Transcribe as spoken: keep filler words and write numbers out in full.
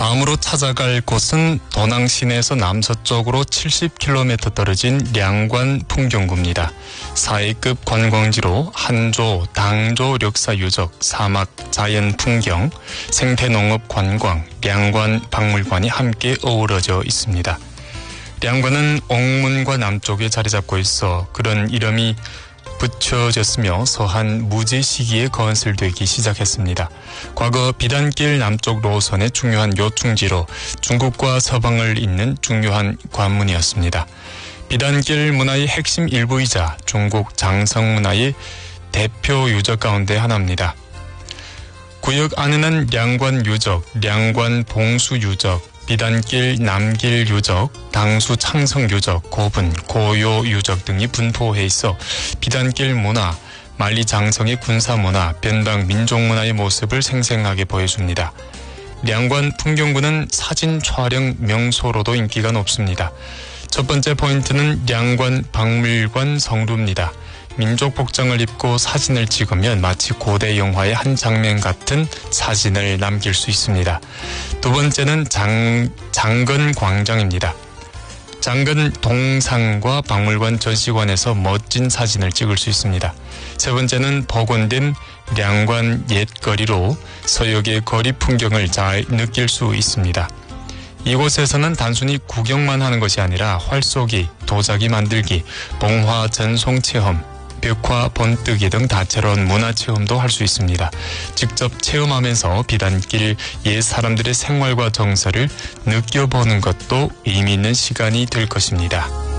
다음으로 찾아갈 곳은 도낭 시내에서 남서쪽으로 칠십 킬로미터 떨어진 량관 풍경구입니다. 사회급 관광지로 한조, 당조 역사 유적, 사막 자연 풍경, 생태농업 관광, 량관 박물관이 함께 어우러져 있습니다. 량관은 옥문과 남쪽에 자리 잡고 있어 그런 이름이 붙여졌으며 서한 무제 시기에 건설되기 시작했습니다. 과거 비단길 남쪽 노선의 중요한 요충지로 중국과 서방을 잇는 중요한 관문이었습니다. 비단길 문화의 핵심 일부이자 중국 장성 문화의 대표 유적 가운데 하나입니다. 구역 안에는 량관 유적, 량관 봉수 유적, 비단길 남길 유적, 당수 창성 유적, 고분, 고요 유적 등이 분포해 있어 비단길 문화, 만리 장성의 군사 문화, 변방 민족 문화의 모습을 생생하게 보여줍니다. 량관 풍경구는 사진 촬영 명소로도 인기가 높습니다. 첫 번째 포인트는 량관 박물관 성루입니다. 민족 복장을 입고 사진을 찍으면 마치 고대 영화의 한 장면 같은 사진을 남길 수 있습니다. 두 번째는 장, 장건 광장입니다. 장건 동상과 박물관 전시관에서 멋진 사진을 찍을 수 있습니다. 세 번째는 복원된 량관 옛거리로 서역의 거리 풍경을 잘 느낄 수 있습니다. 이곳에서는 단순히 구경만 하는 것이 아니라 활쏘기, 도자기 만들기, 봉화 전송 체험, 벽화 본뜨기 등 다채로운 문화체험도 할 수 있습니다. 직접 체험하면서 비단길 옛 사람들의 생활과 정서를 느껴보는 것도 의미 있는 시간이 될 것입니다.